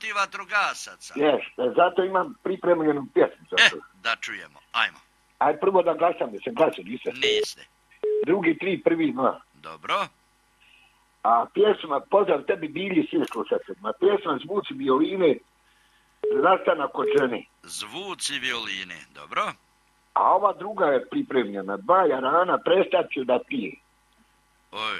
protiv vatrogasaca. Jeste, zato imam pripremljenu pjesmu. Da čujemo, ajmo. Aj prvo da glasam, da sam glasio, nisam. Niste. Drugi 3, prvi 2. Dobro. A pjesma, pozdrav tebi bili svi slušateljima, pjesma Zvuci violine, Zastana kod žene. Zvuci violine, dobro. A ova druga je pripremljena, 2 jarana, prestat ću da pije. Oj.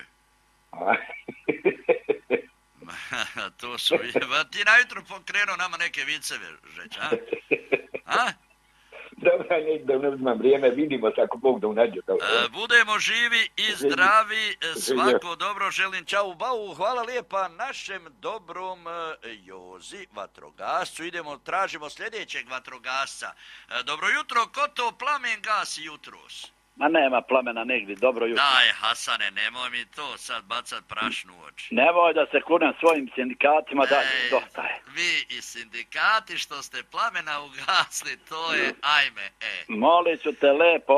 To su, ti najutro pokrenuo nama neke viceve, Žeć, a? A? Dobra, da ne znam vrijeme, vidimo se ako Bog da unađe. Budemo živi i zdravi, svako dobro, želim čau bau, hvala lijepa našem dobrom Jozi, vatrogascu. Idemo, tražimo sljedećeg vatrogasca. Dobro jutro, ko to plamen gasi jutros? Ma nema plamena negdje, dobro jutro. Daj, Hasane, nemoj mi to sad bacat prašnu u oči. Nemoj da se kunem svojim sindikatima dalje, dosta je. Vi i sindikati što ste plamena ugasli, to je ajme, Molit ću te lepo,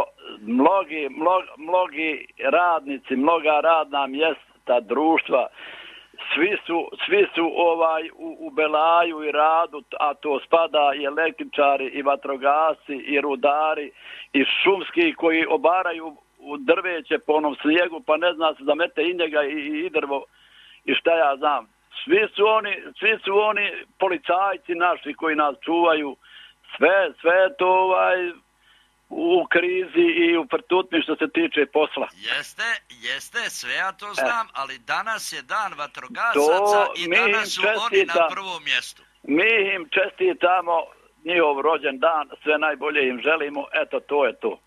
mnogi radnici, mnoga radna mjesta, društva, svi su u belaju i radu, a to spada i električari, i vatrogasci, i rudari, i šumski koji obaraju u drveće po onom snijegu, pa ne zna se da mete i njega i drvo, i šta ja znam. Svi su oni policajci naši koji nas čuvaju, sve to u krizi i u prtutni što se tiče posla. Jeste, sve ja to znam, ali danas je dan vatrogasaca i danas su oni na prvom mjestu. Mi im čestitamo njihov rođen dan, sve najbolje im želimo, eto to je to.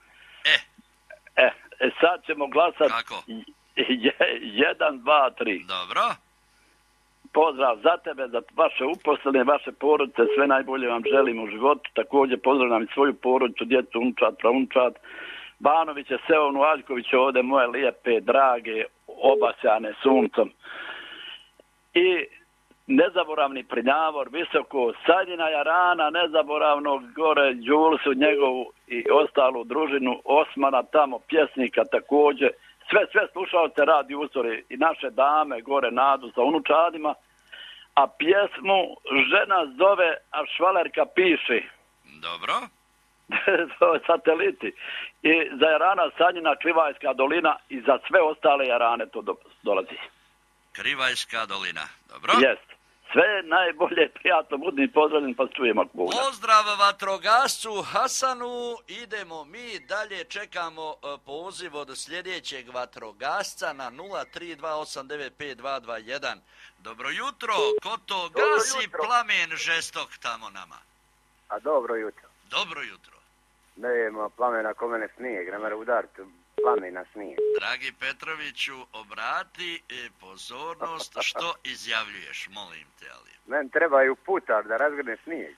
Sad ćemo glasati. Kako? 1, 2, 3. Dobro. Pozdrav za tebe, za vaše uposlene, vaše porodice, sve najbolje vam želim u životu. Također pozdravljam i svoju porodicu, djecu, unučad, praunčad. Banoviće, Seovnu, Aljkoviće, ovdje moje lijepe, drage, obasjane suncom. I nezaboravni Prinjavor, visoko, Sanjina Jarana, nezaboravnog gore Đulsu, njegovu i ostalu družinu, Osmana, tamo pjesnika također. Sve slušalce radi uzori i naše dame gore Nadu sa unučadima, a pjesmu Žena zove, a švalerka piše. Dobro. Sateliti. I za Jarana Sanjina Krivajska dolina i za sve ostale Jarane to dolazi. Krivajska dolina, dobro. Jest. Sve najbolje, prijatno, budni pozdravljen, pa čujemo ako Bog da. Pozdrav vatrogascu Hasanu, idemo mi dalje, čekamo poziv od sljedećeg vatrogasca na 032895221. Dobro jutro, ko to gasi plamen žestok tamo nama? A dobro jutro. Dobro jutro. Nema plamena ko mene snijeg, ne mora udariti plamena snijeg. Dragi Petroviću, obrati pozornost što izjavljuješ, molim te, ali. Meni trebaju putar da razgrne snijeg.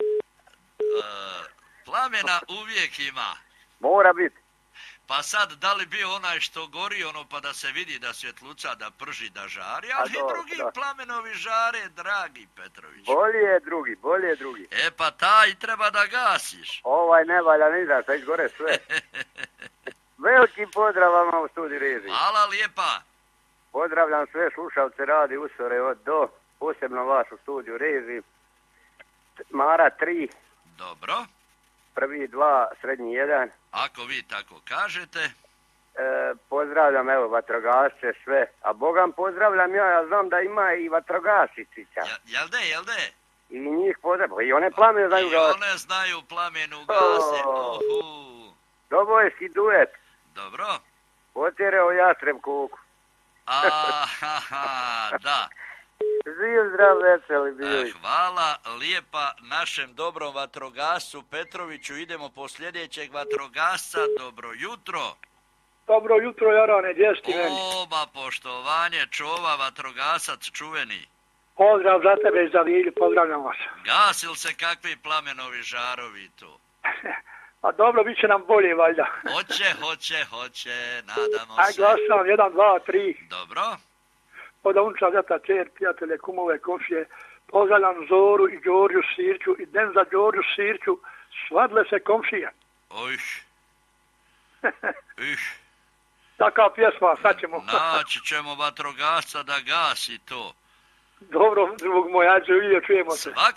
Plamena uvijek ima. Mora biti. Pa sad, da li bio onaj što gori, ono pa da se vidi da svjetluca, da prži, da žari, ali i drugi plamenovi žare, dragi Petrović. Bolje drugi. Pa taj treba da gasiš. Ovaj ne valja ni da se izgore sve. Veliki pozdrav vama u studiju Rezi. Hvala lijepa. Pozdravljam sve slušalce radi Usore od do, posebno vas u studiju Rezi. Mara 3. Dobro. Prvi 2, srednji 1. Ako vi tako kažete. Pozdravljam, evo, vatrogasce, sve. A Bogam pozdravljam ja znam da ima i vatrogasicića. Jel de? I njih pozdravljam. I one plamene znaju gasiti. I one znaju plamenu gase. Dobojski duet. Dobro. Potjereo jastreb kuku. Da. Živ, zdrav, veseli bili. Hvala lijepa našem dobrom vatrogascu Petroviću. Idemo po sljedećeg vatrogasca. Dobro jutro. Dobro jutro, Jarane, gdje si meni? Oba poštovanje, čova, vatrogasac čuveni. Pozdrav za tebe i za Vilju, pozdravljam vas. Gasil se kakvi plamenovi žarovi tu? A dobro, bit će nam bolje, valjda. Hoće, nadamo se. Aj, glasam, 1, 2, 3. Dobro. Poda unča zeta čer, prijatelje, kumove, komšije. Pozdravljam Zoru i Đorđu Sirću i den za Đorđu Sirću. Svadle se komšije. Taka pjesma, sad ćemo. Naći ćemo vatrogasca da gasi to. Dobro, drug moj, ajde, čujemo se. Svako